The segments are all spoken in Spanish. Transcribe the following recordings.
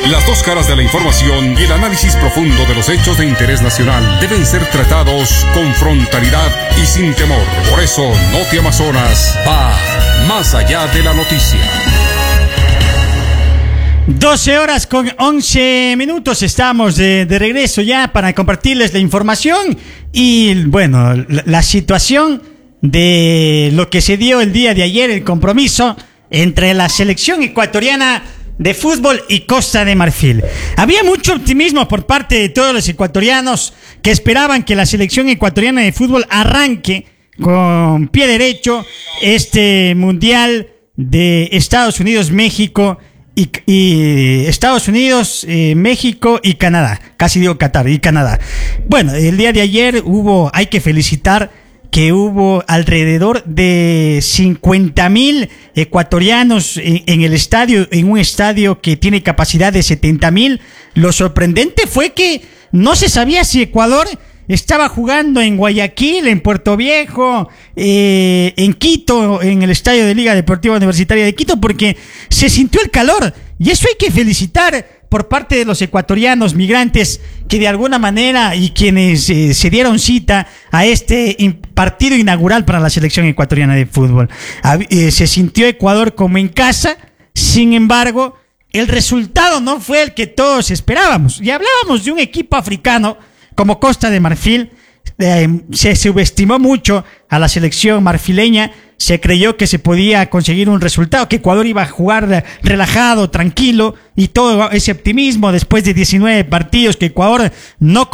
Las dos caras de la información y el análisis profundo de los hechos de interés nacional deben ser tratados con frontalidad y sin temor. Por eso, Noti Amazonas va más allá de la noticia. 12 horas con 11 minutos, estamos de regreso ya para compartirles la información y, bueno, la situación de lo que se dio el día de ayer, el compromiso entre la selección ecuatoriana de fútbol y Costa de Marfil. Había mucho optimismo por parte de todos los ecuatorianos que esperaban que la selección ecuatoriana de fútbol arranque con pie derecho este mundial de Estados Unidos, México y Estados Unidos, México y Canadá. Casi digo Qatar y Canadá. Bueno, el día de ayer hay que felicitar que hubo alrededor de 50,000 ecuatorianos en el estadio, en un estadio que tiene capacidad de 70,000. Lo sorprendente fue que no se sabía si Ecuador estaba jugando en Guayaquil, en Puerto Viejo, en Quito, en el estadio de Liga Deportiva Universitaria de Quito, porque se sintió el calor. Y eso hay que felicitar por parte de los ecuatorianos migrantes que de alguna manera y quienes se dieron cita a este partido inaugural para la selección ecuatoriana de fútbol. Se sintió Ecuador como en casa. Sin embargo, el resultado no fue el que todos esperábamos. Y hablábamos de un equipo africano como Costa de Marfil. Se subestimó mucho a la selección marfileña. Se creyó que se podía conseguir un resultado, que Ecuador iba a jugar relajado, tranquilo, y todo ese optimismo después de 19 partidos que Ecuador no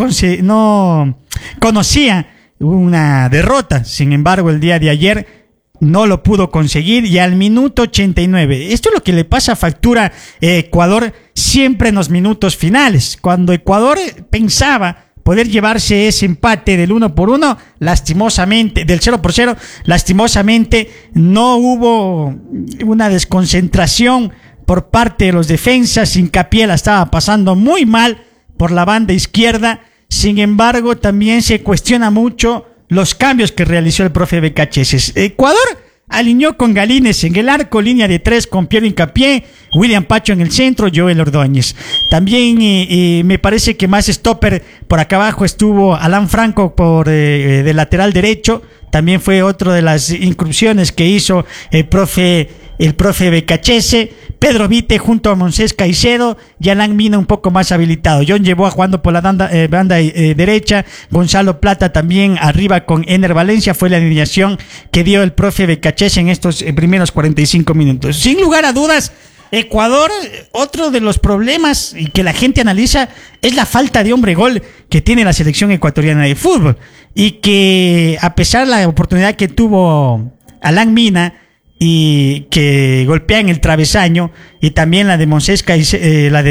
conocía una derrota. Sin embargo, el día de ayer no lo pudo conseguir y al minuto 89. Esto es lo que le pasa a factura a Ecuador siempre en los minutos finales. Cuando Ecuador pensaba poder llevarse ese empate del 1-1, lastimosamente, del 0-0, lastimosamente no hubo una desconcentración por parte de los defensas. Hincapié la estaba pasando muy mal por la banda izquierda. Sin embargo, también se cuestiona mucho los cambios que realizó el profe Becacheses. Ecuador alineó con Galíndez en el arco, línea de 3 con Piero Hincapié, William Pacho en el centro, Joel Ordóñez. También me parece que más stopper por acá abajo estuvo Alan Franco de lateral derecho. También fue otro de las incursiones que hizo el profe Becachese. Pedro Vite junto a Moisés Caicedo y Alan Mina un poco más habilitado. John llevó jugando por la banda derecha. Gonzalo Plata también arriba con Ener Valencia. Fue la alineación que dio el profe Becachese en estos primeros 45 minutos. Sin lugar a dudas, Ecuador, otro de los problemas y que la gente analiza es la falta de hombre gol que tiene la selección ecuatoriana de fútbol. Y que a pesar de la oportunidad que tuvo Alan Mina y que golpea en el travesaño, y también la de Moncesca, la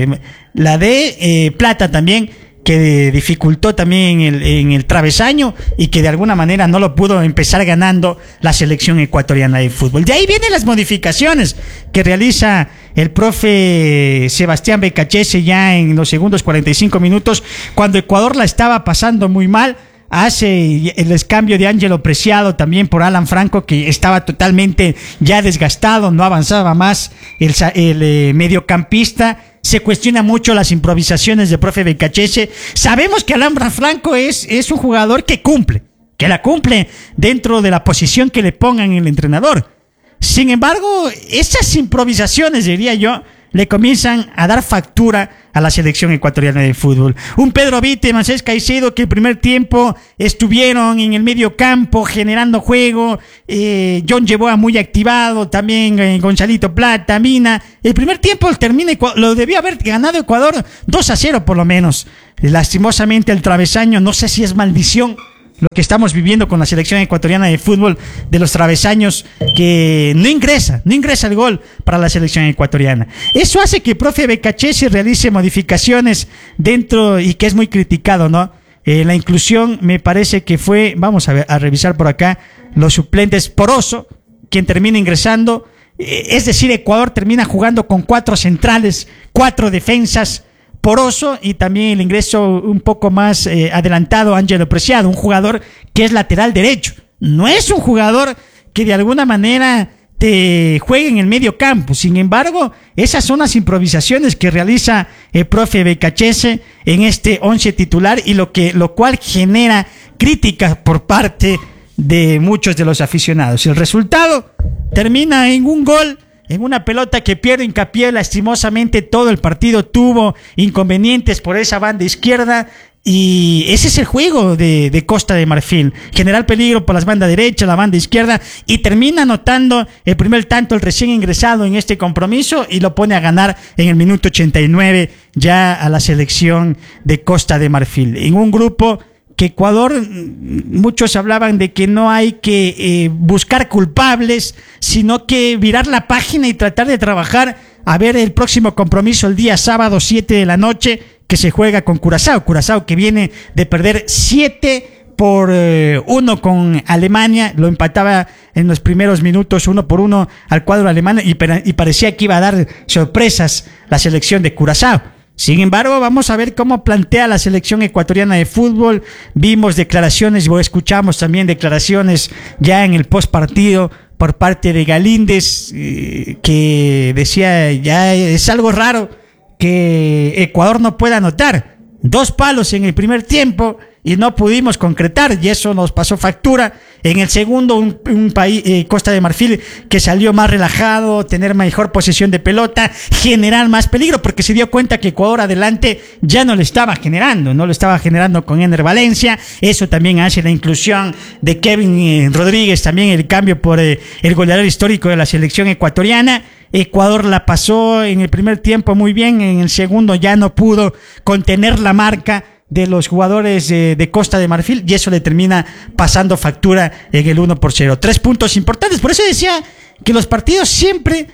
de Plata también, que dificultó también en el travesaño y que de alguna manera no lo pudo empezar ganando la selección ecuatoriana de fútbol. De ahí vienen las modificaciones que realiza el profe Sebastián Becachese ya en los segundos 45 minutos, cuando Ecuador la estaba pasando muy mal. Hace el descambio de Ángelo Preciado también por Alan Franco, que estaba totalmente ya desgastado, no avanzaba más el mediocampista. Se cuestiona mucho las improvisaciones de profe Becachese. Sabemos que Alan Franco es un jugador que la cumple dentro de la posición que le pongan el entrenador. Sin embargo, esas improvisaciones, diría yo, le comienzan a dar factura a la selección ecuatoriana de fútbol. Un Pedro Vite, Moisés Caicedo, que el primer tiempo estuvieron en el medio campo generando juego. John Yeboah muy activado, también Gonzalito Plata, Mina. El primer tiempo lo debió haber ganado Ecuador 2-0 por lo menos. Lastimosamente el travesaño, no sé si es maldición lo que estamos viviendo con la selección ecuatoriana de fútbol, de los travesaños, que no ingresa el gol para la selección ecuatoriana. Eso hace que el profe Becachese realice modificaciones dentro, y que es muy criticado, ¿no? La inclusión me parece que fue, vamos a revisar por acá, los suplentes. Poroso, quien termina ingresando, es decir, Ecuador termina jugando con 4 centrales, 4 defensas. Poroso, y también el ingreso un poco más adelantado, Ángelo Preciado, un jugador que es lateral derecho. No es un jugador que de alguna manera te juegue en el medio campo. Sin embargo, esas son las improvisaciones que realiza el profe Becachese en este 11 titular, y lo cual genera críticas por parte de muchos de los aficionados. El resultado termina en un gol, en una pelota que pierde hincapié. Lastimosamente todo el partido tuvo inconvenientes por esa banda izquierda, y ese es el juego de Costa de Marfil: generar peligro por las bandas derecha, la banda izquierda, y termina anotando el primer tanto el recién ingresado en este compromiso, y lo pone a ganar en el minuto 89 ya a la selección de Costa de Marfil. En un grupo que Ecuador, muchos hablaban de que no hay que buscar culpables, sino que virar la página y tratar de trabajar a ver el próximo compromiso el día sábado 7 de la noche, que se juega con Curazao. Curazao, que viene de perder 7-1 con Alemania, lo empataba en los primeros minutos 1-1 al cuadro alemán, y parecía que iba a dar sorpresas la selección de Curazao. Sin embargo, vamos a ver cómo plantea la selección ecuatoriana de fútbol. Vimos declaraciones, o escuchamos también declaraciones ya en el postpartido por parte de Galíndez, que decía: ya es algo raro que Ecuador no pueda anotar. 2 palos en el primer tiempo y no pudimos concretar, y eso nos pasó factura. En el segundo, un país, Costa de Marfil, que salió más relajado, tener mejor posesión de pelota, generar más peligro, porque se dio cuenta que Ecuador adelante ya no lo estaba generando con Ener Valencia. Eso también hace la inclusión de Kevin Rodríguez, también el cambio por el goleador histórico de la selección ecuatoriana. Ecuador la pasó en el primer tiempo muy bien, en el segundo ya no pudo contener la marca de los jugadores de Costa de Marfil, y eso le termina pasando factura en el 1-0. 3 puntos importantes. Por eso decía que los partidos siempre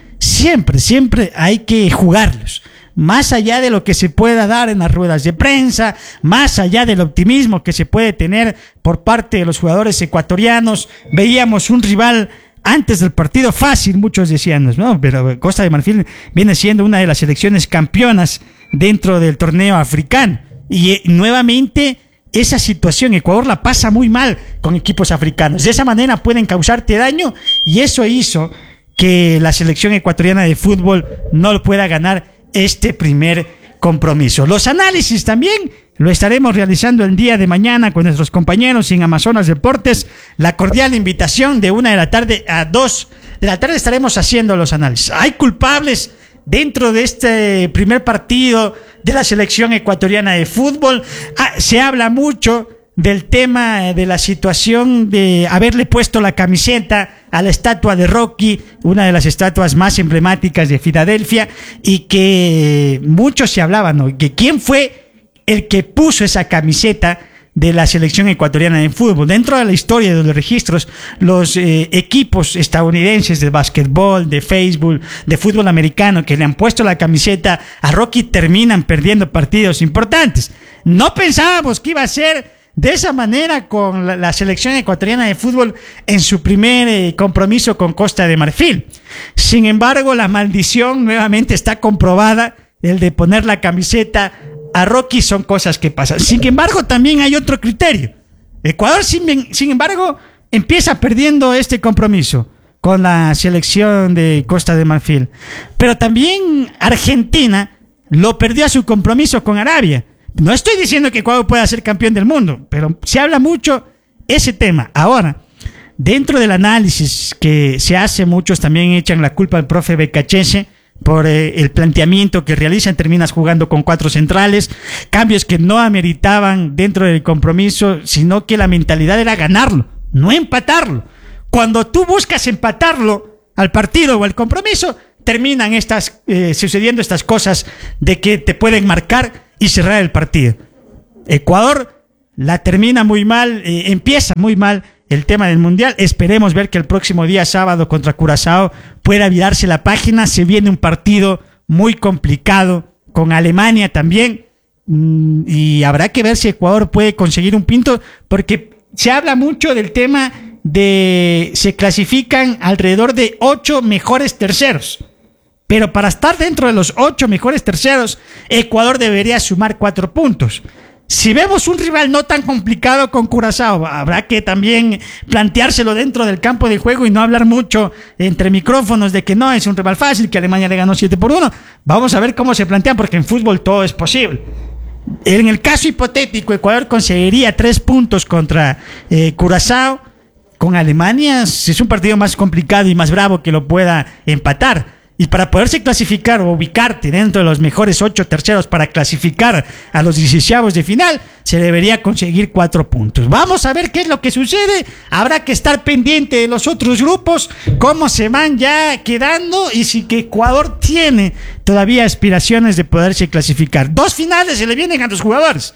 hay que jugarlos. Más allá de lo que se pueda dar en las ruedas de prensa, más allá del optimismo que se puede tener por parte de los jugadores ecuatorianos, veíamos un rival antes del partido fácil, muchos decían, no, pero Costa de Marfil viene siendo una de las selecciones campeonas dentro del torneo africano. Y nuevamente esa situación, Ecuador la pasa muy mal con equipos africanos. De esa manera pueden causarte daño, y eso hizo que la selección ecuatoriana de fútbol no pueda ganar este primer compromiso. Los análisis también lo estaremos realizando el día de mañana con nuestros compañeros en Amazonas Deportes. La cordial invitación: de 1 de la tarde a 2 de la tarde estaremos haciendo los análisis. ¿Hay culpables dentro de este primer partido de la selección ecuatoriana de fútbol? Se habla mucho del tema de la situación de haberle puesto la camiseta a la estatua de Rocky, una de las estatuas más emblemáticas de Filadelfia, y que muchos se hablaban, ¿no?, que quién fue el que puso esa camiseta de la selección ecuatoriana de fútbol. Dentro de la historia de los registros, los equipos estadounidenses de básquetbol, de béisbol, de fútbol americano, que le han puesto la camiseta a Rocky, terminan perdiendo partidos importantes. No pensábamos que iba a ser de esa manera con la selección ecuatoriana de fútbol en su primer compromiso con Costa de Marfil. Sin embargo, la maldición nuevamente está comprobada. El de poner la camiseta a Rocky son cosas que pasan. Sin embargo, también hay otro criterio. Ecuador, sin embargo, empieza perdiendo este compromiso con la selección de Costa de Marfil. Pero también Argentina lo perdió a su compromiso con Arabia. No estoy diciendo que Ecuador pueda ser campeón del mundo, pero se habla mucho ese tema. Ahora, dentro del análisis que se hace, muchos también echan la culpa al profe Becachese por el planteamiento que realizan. Terminas jugando con 4 centrales, cambios que no ameritaban dentro del compromiso, sino que la mentalidad era ganarlo, no empatarlo. Cuando tú buscas empatarlo al partido o al compromiso, terminan sucediendo estas cosas de que te pueden marcar y cerrar el partido. Ecuador la termina muy mal, empieza muy mal el tema del Mundial. Esperemos ver que el próximo día sábado contra Curazao pueda virarse la página. Se viene un partido muy complicado con Alemania también, y habrá que ver si Ecuador puede conseguir un punto, porque se habla mucho del tema de se clasifican alrededor de 8 mejores terceros, pero para estar dentro de los 8 mejores terceros, Ecuador debería sumar 4 puntos. Si vemos un rival no tan complicado con Curazao, habrá que también planteárselo dentro del campo de juego y no hablar mucho entre micrófonos de que no es un rival fácil, que Alemania le ganó 7-1. Vamos a ver cómo se plantean, porque en fútbol todo es posible. En el caso hipotético, Ecuador conseguiría 3 puntos contra Curazao. Con Alemania es un partido más complicado y más bravo que lo pueda empatar. Y para poderse clasificar o ubicarte dentro de los mejores 8 terceros para clasificar a los 16avos de final, se debería conseguir 4 puntos. Vamos a ver qué es lo que sucede. Habrá que estar pendiente de los otros grupos, cómo se van ya quedando y si que Ecuador tiene todavía aspiraciones de poderse clasificar. 2 finales se le vienen a los jugadores.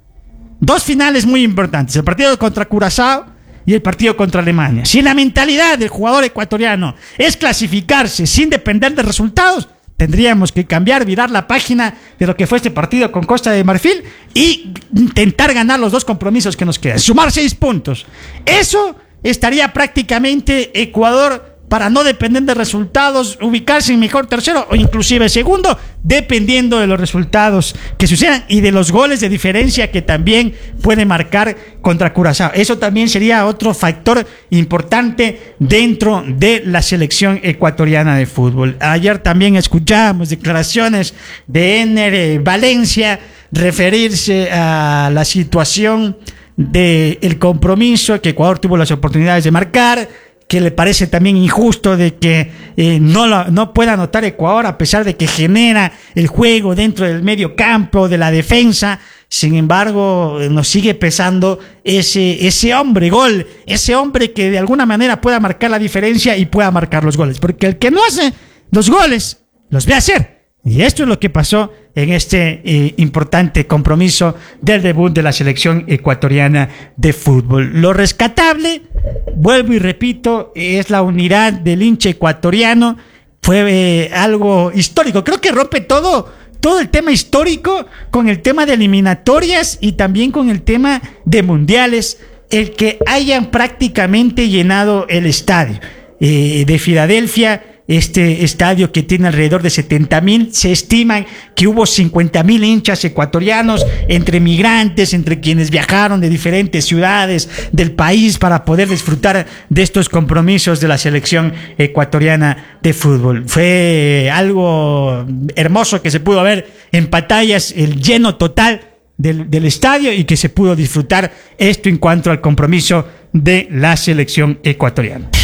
2 finales muy importantes. El partido contra Curazao y el partido contra Alemania. Si la mentalidad del jugador ecuatoriano es clasificarse sin depender de resultados, tendríamos que cambiar, virar la página de lo que fue este partido con Costa de Marfil y intentar ganar los 2 compromisos que nos quedan, sumar 6 puntos. Eso estaría prácticamente Ecuador, para no depender de resultados, ubicarse en mejor tercero o inclusive segundo, dependiendo de los resultados que sucedan y de los goles de diferencia que también puede marcar contra Curazao. Eso también sería otro factor importante dentro de la selección ecuatoriana de fútbol. Ayer también escuchábamos declaraciones de Ener Valencia referirse a la situación del compromiso que Ecuador tuvo las oportunidades de marcar, que le parece también injusto de que no pueda anotar Ecuador a pesar de que genera el juego dentro del medio campo, de la defensa. Sin embargo, nos sigue pesando ese hombre gol, ese hombre que de alguna manera pueda marcar la diferencia y pueda marcar los goles, porque el que no hace los goles los ve hacer. Y esto es lo que pasó en este importante compromiso del debut de la selección ecuatoriana de fútbol. Lo rescatable, vuelvo y repito, es la unidad del hincha ecuatoriano. Fue algo histórico. Creo que rompe todo el tema histórico con el tema de eliminatorias y también con el tema de mundiales, el que hayan prácticamente llenado el estadio de Filadelfia. Este estadio que tiene alrededor de 70,000, se estiman que hubo 50,000 hinchas ecuatorianos, entre migrantes, entre quienes viajaron de diferentes ciudades del país para poder disfrutar de estos compromisos de la selección ecuatoriana de fútbol. Fue algo hermoso que se pudo ver en pantallas, el lleno total del estadio, y que se pudo disfrutar esto en cuanto al compromiso de la selección ecuatoriana.